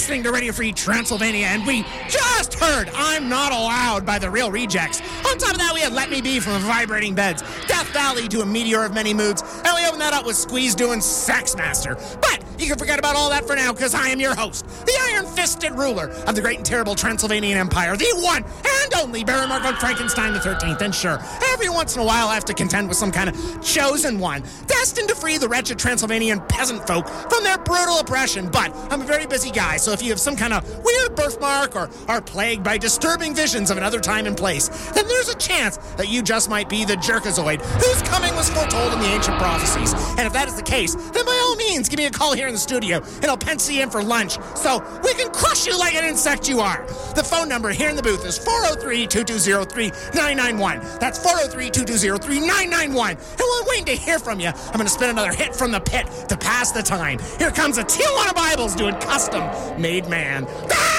listening to Radio Free Transylvania, and we just heard I'm Not Allowed by the Real Rejects. On top of that, we had Let Me Be from the Vibrating Beds, Death Valley to A Meteor of Many Moods, and we opened that up with Squeeze doing Sex Master. But you can forget about all that for now, because I am your host, the iron-fisted ruler of the great and terrible Transylvanian Empire, the one and only Baron Mark von Frankenstein the 13th. And sure, every once in a while I have to contend with some kind of chosen one, destined to free the wretched Transylvanian peasant folk from their brutal oppression. But I'm a very busy guy, so if you have some kind of weird birthmark or are plagued by disturbing visions of another time and place, then there's a chance that you just might be the Jerkazoid whose coming was foretold in the ancient prophecies. And if that is the case, then by all means, give me a call here in the studio, and I'll pencil you in for lunch so we can crush you like an insect you are. The phone number here in the booth is 403-2203-991. That's 403-2203-991. And while I'm waiting to hear from you, I'm going to spin another hit from the pit to pass the time. Here comes a Tijuana Bibles doing Custom Made Man. Ah!